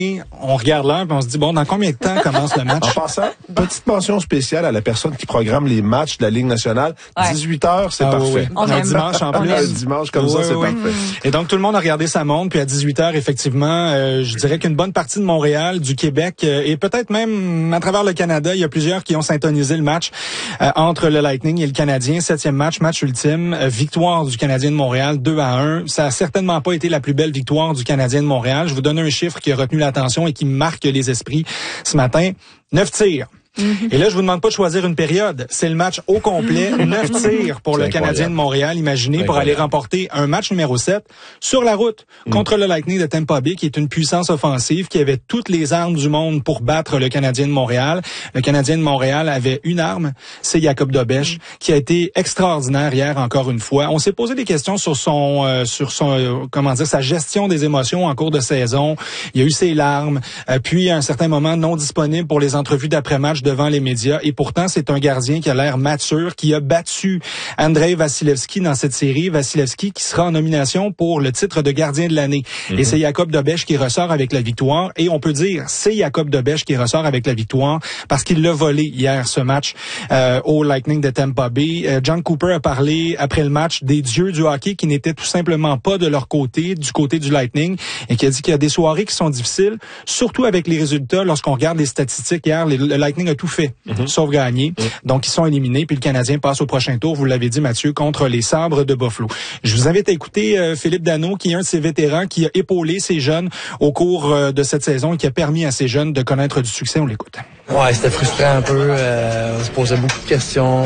On regarde l'heure et on se dit, bon, dans combien de temps commence le match? En passant, petite mention spéciale à la personne qui programme les matchs de la Ligue nationale. 18h, c'est parfait. Oui. Un dimanche en plus. Un dimanche comme ça, c'est parfait. Et donc, tout le monde a regardé sa montre, puis à 18h, effectivement, je dirais qu'une bonne partie de Montréal, du Québec, et peut-être même à travers le Canada, il y a plusieurs qui ont syntonisé le match entre le Lightning et le Canadien. 7e match ultime, victoire du Canadien de Montréal, 2-1. Ça a certainement pas été la plus belle victoire du Canadien de Montréal. Je vous donne un chiffre qui a retenu l'attention et qui marque les esprits ce matin. 9 tirs. Et là, je vous demande pas de choisir une période. C'est le match au complet. 9 tirs pour le Canadien de Montréal, imaginez, pour aller remporter un match numéro 7 sur la route contre le Lightning de Tampa Bay, qui est une puissance offensive, qui avait toutes les armes du monde pour battre le Canadien de Montréal. Le Canadien de Montréal avait une arme, c'est Jacob Dobeš, qui a été extraordinaire hier encore une fois. On s'est posé des questions sur son sa gestion des émotions en cours de saison. Il y a eu ses larmes, puis à un certain moment non disponible pour les entrevues d'après-match devant les médias. Et pourtant, c'est un gardien qui a l'air mature, qui a battu Andrei Vasilevskiy dans cette série. Vasilevskiy qui sera en nomination pour le titre de gardien de l'année. Et c'est Jacob Dobeš qui ressort avec la victoire. Et on peut dire, c'est Jacob Dobeš qui ressort avec la victoire parce qu'il l'a volé hier, ce match, au Lightning de Tampa Bay. John Cooper a parlé après le match des dieux du hockey qui n'étaient tout simplement pas de leur côté, du côté du Lightning, et qui a dit qu'il y a des soirées qui sont difficiles, surtout avec les résultats. Lorsqu'on regarde les statistiques hier, le Lightning a tout fait, sauf gagner. Donc, ils sont éliminés, puis le Canadien passe au prochain tour, vous l'avez dit, Mathieu, contre les Sabres de Buffalo. Je vous invite à écouter Philippe Danault, qui est un de ces vétérans qui a épaulé ces jeunes au cours de cette saison et qui a permis à ces jeunes de connaître du succès. On l'écoute. Ouais, c'était frustrant un peu. On se posait beaucoup de questions.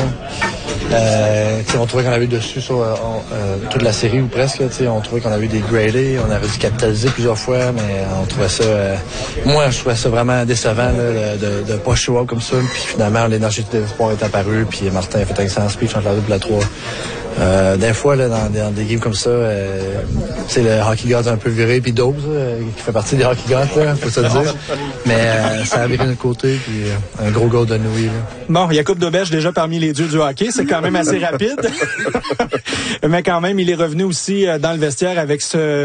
On trouvait qu'on avait dessus sur toute la série ou presque. On trouvait qu'on avait dégradé, on avait dû capitaliser plusieurs fois, mais on trouvait ça... moi, je trouvais ça vraiment décevant de pas show up comme ça. Puis finalement, l'énergie de l'espoir est apparue, puis Martin a fait un excellent speech entre la 2 et la 3. Des fois, là, dans des games comme ça, le hockey god un peu viré, puis Dose, qui fait partie des hockey gods, là, faut se le dire. Mais ça a viré de notre côté, puis un gros goal de Nouilles. Bon, Jacob Dobeš, déjà parmi les dieux du hockey, c'est quand même assez rapide. Mais quand même, il est revenu aussi dans le vestiaire avec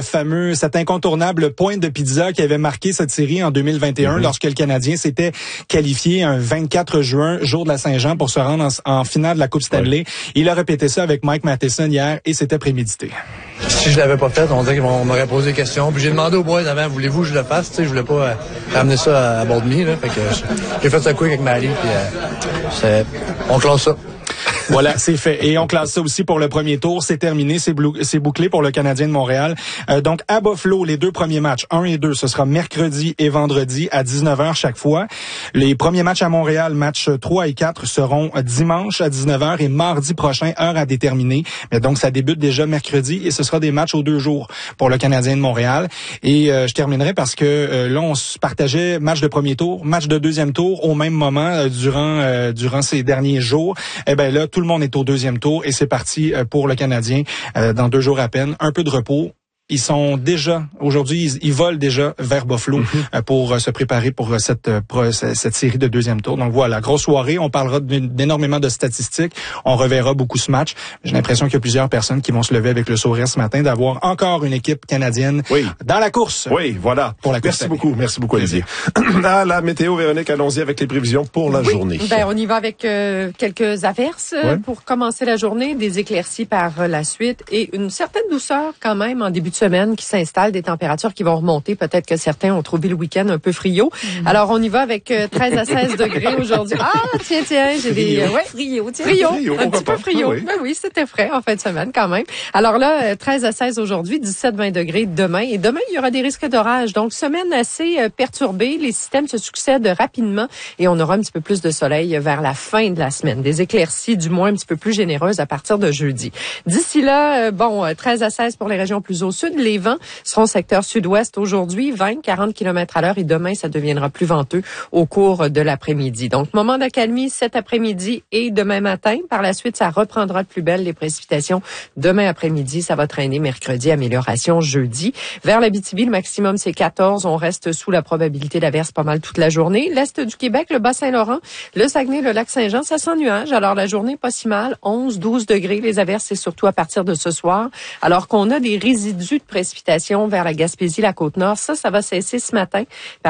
cet incontournable point de pizza qui avait marqué cette série en 2021 lorsque le Canadien s'était qualifié un 24 juin, jour de la Saint-Jean, pour se rendre en finale de la Coupe Stanley. Il a répété ça avec Mike Matheson hier et c'était prémédité. Si je l'avais pas fait, on dirait qu'on m'aurait posé des questions. Puis j'ai demandé aux boys avant, voulez-vous que je le fasse? Je voulais pas ramener ça à bord de mi. Fait que j'ai fait ça quick avec Marie, puis on classe ça. Voilà, c'est fait. Et on classe ça aussi pour le premier tour. C'est terminé, c'est bouclé pour le Canadien de Montréal. Donc, à Buffalo, les 2 premiers matchs, 1 et 2, ce sera mercredi et vendredi à 19h chaque fois. Les premiers matchs à Montréal, matchs 3 et 4, seront dimanche à 19h et mardi prochain, heure à déterminer. Mais donc, ça débute déjà mercredi et ce sera des matchs aux 2 jours pour le Canadien de Montréal. Et je terminerai parce que là, on se partageait match de premier tour, match de deuxième tour au même moment durant ces derniers jours. Eh ben là, tout le monde est au 2e tour et c'est parti pour le Canadien dans 2 jours à peine. Un peu de repos. Ils sont déjà, aujourd'hui, ils volent déjà vers Buffalo pour se préparer pour cette série de 2e tour. Donc voilà, grosse soirée. On parlera d'énormément de statistiques. On reverra beaucoup ce match. J'ai l'impression qu'il y a plusieurs personnes qui vont se lever avec le sourire ce matin d'avoir encore une équipe canadienne dans la course. Oui, voilà. Pour la course. Merci beaucoup, Olivier. À la météo, Véronique, allons-y avec les prévisions pour la journée. Ben, on y va avec quelques averses pour commencer la journée, des éclaircies par la suite et une certaine douceur quand même en début de semaine qui s'installe, des températures qui vont remonter. Peut-être que certains ont trouvé le week-end un peu friot. Alors, on y va avec 13 à 16 degrés aujourd'hui. Ah, tiens, j'ai des... Frio, tiens. Frio, un petit peu frio. Ben oui, c'était frais en fin de semaine quand même. Alors là, 13 à 16 aujourd'hui, 17-20 degrés demain. Et demain, il y aura des risques d'orage. Donc, semaine assez perturbée. Les systèmes se succèdent rapidement et on aura un petit peu plus de soleil vers la fin de la semaine. Des éclaircies, du moins, un petit peu plus généreuses à partir de jeudi. D'ici là, 13 à 16 pour les régions plus au sud. Les vents seront secteur sud-ouest aujourd'hui, 20-40 km à l'heure et demain, ça deviendra plus venteux au cours de l'après-midi. Donc, moment d'accalmie cet après-midi et demain matin. Par la suite, ça reprendra de plus belle les précipitations demain après-midi. Ça va traîner mercredi, amélioration jeudi. Vers l'Abitibi, le maximum, c'est 14. On reste sous la probabilité d'averse pas mal toute la journée. L'Est du Québec, le Bas-Saint-Laurent, le Saguenay, le Lac-Saint-Jean, ça sent nuage. Alors, la journée, pas si mal. 11-12 degrés. Les averses, c'est surtout à partir de ce soir. Alors qu'on a des résidus aperçu de précipitations vers la Gaspésie, la Côte-Nord. Ça va cesser ce matin.